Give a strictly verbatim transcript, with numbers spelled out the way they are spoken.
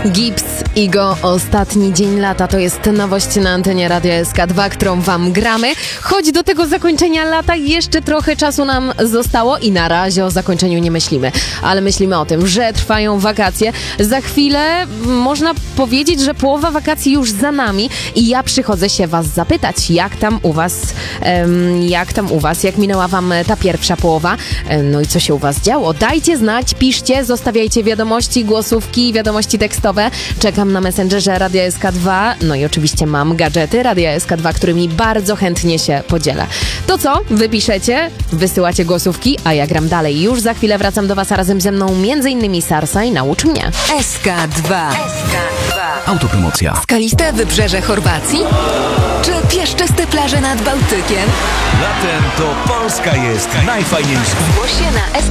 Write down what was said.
Gibbs, Igo, ostatni dzień lata to jest nowość na antenie Radia S K dwa, którą wam gramy. Choć do tego zakończenia lata jeszcze trochę czasu nam zostało i na razie o zakończeniu nie myślimy. Ale myślimy o tym, że trwają wakacje. Za chwilę można powiedzieć, że połowa wakacji już za nami i ja przychodzę się was zapytać, jak tam u was, um, jak tam u was, jak minęła wam ta pierwsza połowa, no i co się u was działo. Dajcie znać, piszcie, zostawiajcie wiadomości, głosówki, wiadomości tekstowe. Czekam na Messengerze Radia S K dwa, no i oczywiście mam gadżety Radia S K dwa, którymi bardzo chętnie się podzielę. To co? Wypiszecie, wysyłacie głosówki, a ja gram dalej. Już za chwilę wracam do was, a razem ze mną między innymi Sarsa i Naucz mnie. S K dwa. Autopromocja. Skaliste wybrzeże Chorwacji? Czy pieszczyste plaże nad Bałtykiem? Latem to Polska jest najfajniejsza. Zgłoś się na